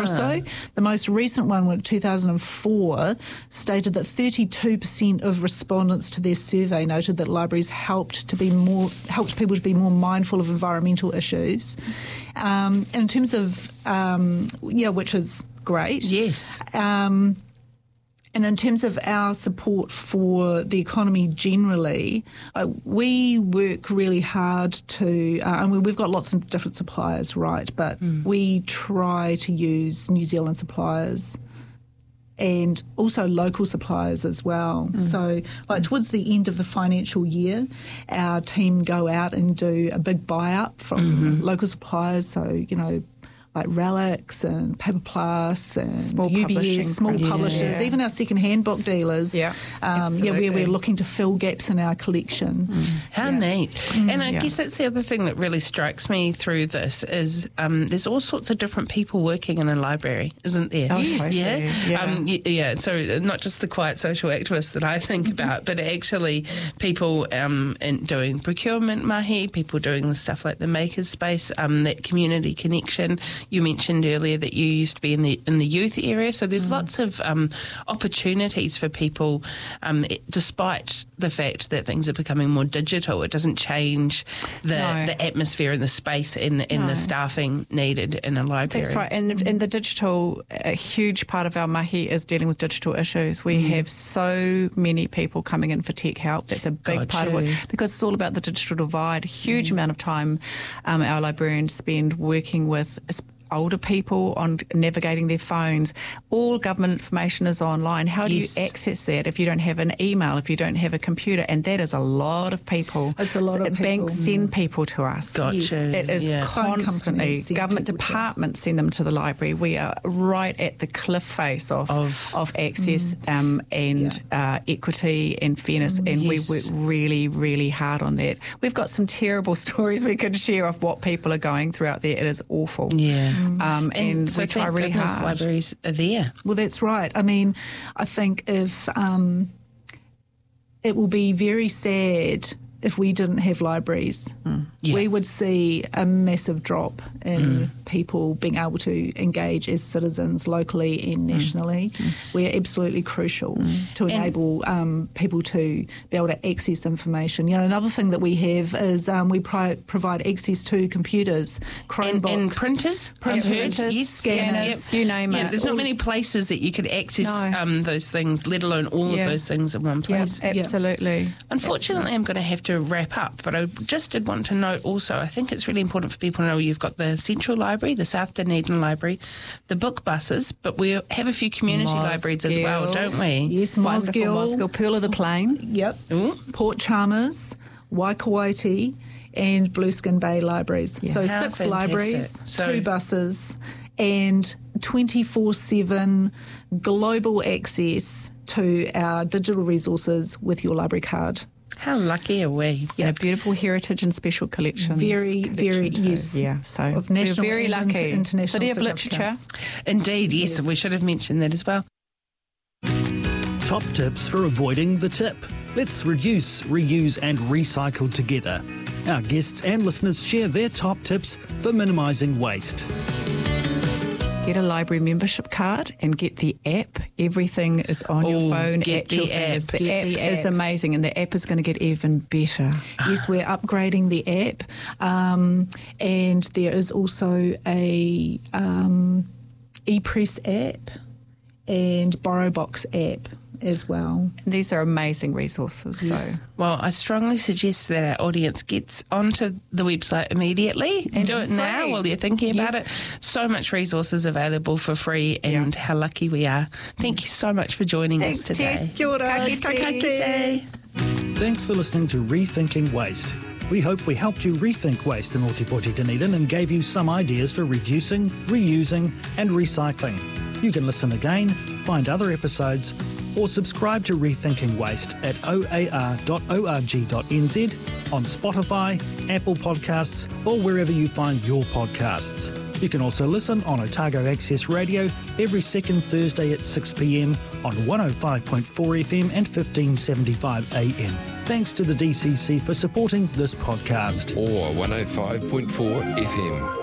or so. The most recent one, 2004, stated that 32% of respondents to their survey noted that libraries helped people to be more mindful of environmental issues. And in terms of, which is great. Yes. And in terms of our support for the economy generally, we work really hard to, we've got lots of different suppliers, right? But we try to use New Zealand suppliers and also local suppliers as well. So towards the end of the financial year, our team go out and do a big buy-up from local suppliers. So, like Relics and Paper Plus and small publishers, even our second-hand book dealers. Yeah, where we're looking to fill gaps in our collection. How neat. And I guess that's the other thing that really strikes me through this is there's all sorts of different people working in a library, isn't there? Oh, totally. Yeah. So not just the quiet social activists that I think about, but actually people doing procurement mahi, people doing the stuff like the Makers Space, that community connection. You mentioned earlier that you used to be in the youth area, so there's lots of opportunities for people, despite the fact that things are becoming more digital. It doesn't change the atmosphere and the space and the staffing needed in a library. That's right, and the digital, a huge part of our mahi is dealing with digital issues. We have so many people coming in for tech help. That's a big part of it, because it's all about the digital divide. A huge amount of time our librarians spend working with older people on navigating their phones. All government information is online. How do you access that if you don't have an email, if you don't have a computer? And that is a lot of people. It's a lot of people. Banks send people to us. Gotcha. Yes. It is constantly. Government departments send them to the library. We are right at the cliff face of access and equity and fairness, and we work really, really hard on that. We've got some terrible stories we could share of what people are going through out there. It is awful. Yeah. And so we try really hard. Libraries are there. Well, that's right. I mean, I think if it will be very sad if we didn't have libraries. We would see a massive drop in people being able to engage as citizens locally and nationally. We're absolutely crucial to enable people to be able to access information. Another thing that we have is we provide access to computers, Chromebooks. And printers, yes, scanners, you name it. There's not many places that you could access those things, let alone all of those things in one place. Absolutely. Unfortunately, I'm going to have to wrap up, but I just did want to note also, I think it's really important for people to know you've got the Central Library, the South Dunedin Library, the book buses, but we have a few community libraries as well, don't we? Yes, Mosgiel, Pearl of the Plain. Yep. Port Chalmers, Waikawaiti, and Blueskin Bay libraries. So 6 fantastic. Libraries, 2 buses, and 24/7 global access to our digital resources with your library card. How lucky are we? Yeah, beautiful heritage and special collections. Very, yes. Yeah, so of national we're very lucky. International City of Literature. Indeed, yes, we should have mentioned that as well. Top tips for avoiding the tip. Let's reduce, reuse and recycle together. Our guests and listeners share their top tips for minimising waste. Get a library membership card and get the app. Everything is on your phone at your fingers. The app is amazing, and the app is going to get even better. Yes, we're upgrading the app, and there is also a ePress app and BorrowBox app as well. And these are amazing resources. Yes. So. Well, I strongly suggest that our audience gets onto the website immediately and do it now while you're thinking about it. So much resources available for free, and how lucky we are. Thank you so much for joining us today. Tess. Kia ora. Ka kite. Thanks for listening to Rethinking Waste. We hope we helped you rethink waste in Ōtepoti Dunedin and gave you some ideas for reducing, reusing and recycling. You can listen again, find other episodes, or subscribe to Rethinking Waste at oar.org.nz, on Spotify, Apple Podcasts, or wherever you find your podcasts. You can also listen on Otago Access Radio every second Thursday at 6 p.m. on 105.4 FM and 1575 AM. Thanks to the DCC for supporting this podcast. Or 105.4 FM.